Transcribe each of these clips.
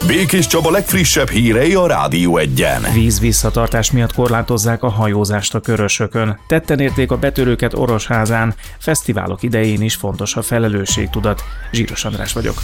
Békés Csaba legfrissebb hírei a Rádió Egyen. Víz-visszatartás miatt korlátozzák a hajózást a Körösökön. Tetten érték a betörőket Orosházán. Fesztiválok idején is fontos a felelősségtudat. Zsíros András vagyok.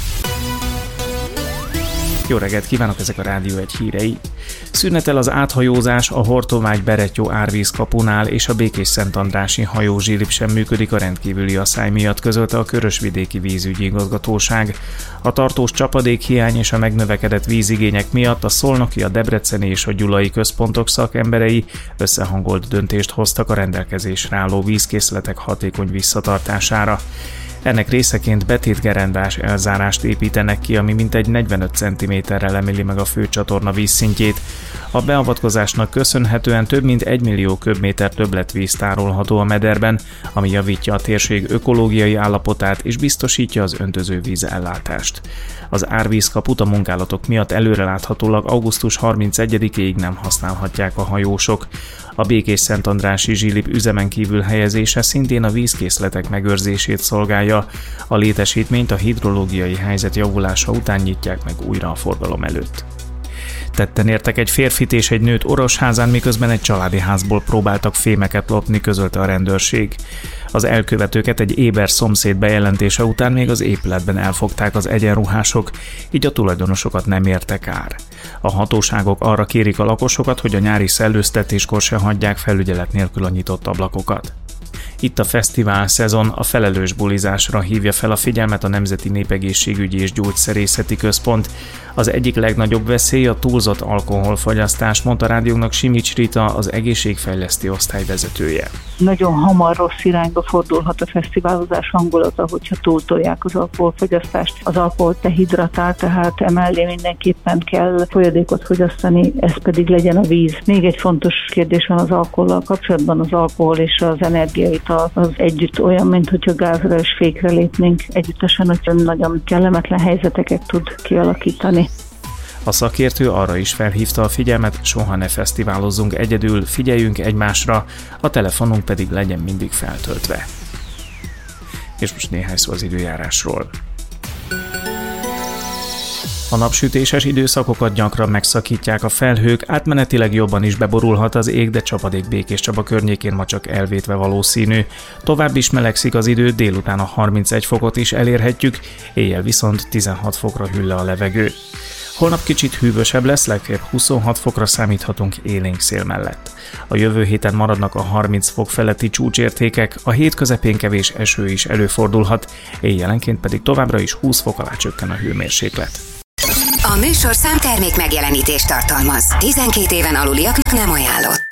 Jó reggelt kívánok, ezek a Rádió Egy hírei. Szünetel az áthajózás a Hortolmány-Berettyó árvízkapunál, és a Békés-Szentandrási hajózsilip sem működik a rendkívüli asszály miatt, közölte a Körösvidéki Vízügyi Igazgatóság. A tartós csapadékhiány és a megnövekedett vízigények miatt a szolnoki, a debreceni és a gyulai központok szakemberei összehangolt döntést hoztak a rendelkezésre álló vízkészletek hatékony visszatartására. Ennek részeként betétgerendás elzárást építenek ki, ami mintegy 45 cm-rel emeli meg a főcsatorna vízszintjét. A beavatkozásnak köszönhetően több mint 1 millió köbméter többletvíz tárolható a mederben, ami javítja a térség ökológiai állapotát és biztosítja az öntözővíz ellátást. Az árvízkaput a munkálatok miatt előreláthatólag augusztus 31-ig nem használhatják a hajósok. A Békés-Szentandrási zsilip üzemen kívül helyezése szintén a vízkészletek megőrzését szolgálja. A létesítményt a hidrológiai helyzet javulása után nyitják meg újra a forgalom előtt. Tetten értek egy férfit és egy nőt Orosházán, miközben egy családi házból próbáltak fémeket lopni, közölte a rendőrség. Az elkövetőket egy éber szomszéd bejelentése után még az épületben elfogták az egyenruhások, így a tulajdonosokat nem érte kár. A hatóságok arra kérik a lakosokat, hogy a nyári szellőztetéskor se hagyják felügyelet nélkül a nyitott ablakokat. Itt a fesztivál szezon, a felelős bulizásra hívja fel a figyelmet a Nemzeti Népegészségügyi és Gyógyszerészeti Központ. Az egyik legnagyobb veszély a túlzott alkoholfogyasztás, mondta rádiónak Simics Rita, az egészségfejlesztő osztály vezetője. Nagyon hamar rossz irányba fordulhat a fesztiválozás hangulata, hogyha túltolják az alkoholfogyasztást. Az alkohol dehidratál, tehát emellé mindenképpen kell folyadékot fogyasztani, ez pedig legyen a víz. Még egy fontos kérdés van az alkohollal kapcsolatban, az alkohol és az energiaital az együtt olyan, mint hogyha gázra és fékre lépnénk együttesen, hogy nagyon kellemetlen helyzeteket tud kialakítani. A szakértő arra is felhívta a figyelmet, soha ne fesztiválozzunk egyedül, figyeljünk egymásra, a telefonunk pedig legyen mindig feltöltve. És most néhány szó az időjárásról. A napsütéses időszakokat gyakran megszakítják a felhők, átmenetileg jobban is beborulhat az ég, de csapadék Békés Csaba környékén ma csak elvétve valószínű. Tovább is melegszik az idő, délután a 31 fokot is elérhetjük, éjjel viszont 16 fokra hűl le a levegő. Holnap kicsit hűvösebb lesz, legfeljebb 26 fokra számíthatunk élénk szél mellett. A jövő héten maradnak a 30 fok feletti csúcsértékek, a hét közepén kevés eső is előfordulhat, éjjelenként pedig továbbra is 20 fok alá csökken a hőmérséklet. A műsorszám termék megjelenítést tartalmaz. 12 éven aluliaknak nem ajánlott.